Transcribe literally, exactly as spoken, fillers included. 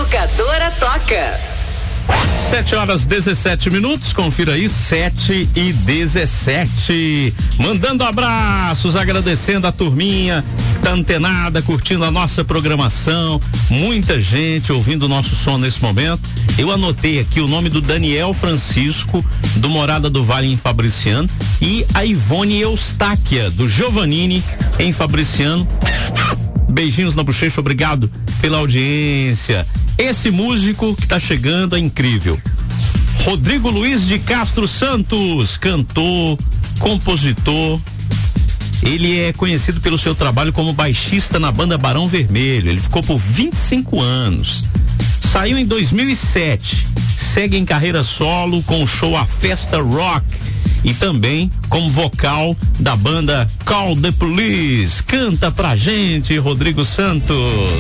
Educadora Toca. sete horas dezessete minutos, confira aí, sete e dezessete. Mandando abraços, agradecendo a turminha que tá antenada, curtindo a nossa programação. Muita gente ouvindo o nosso som nesse momento. Eu anotei aqui o nome do Daniel Francisco, do Morada do Vale em Fabriciano, e a Ivone Eustáquia, do Giovannini em Fabriciano. Beijinhos na bochecha, obrigado pela audiência. Esse músico que tá chegando é incrível. Rodrigo Luiz de Castro Santos, cantor, compositor. Ele é conhecido pelo seu trabalho como baixista na banda Barão Vermelho. Ele ficou por vinte e cinco anos. Saiu em dois mil e sete. Segue em carreira solo com o show A Festa Rock. E também como vocal da banda Call the Police. Canta pra gente, Rodrigo Santos.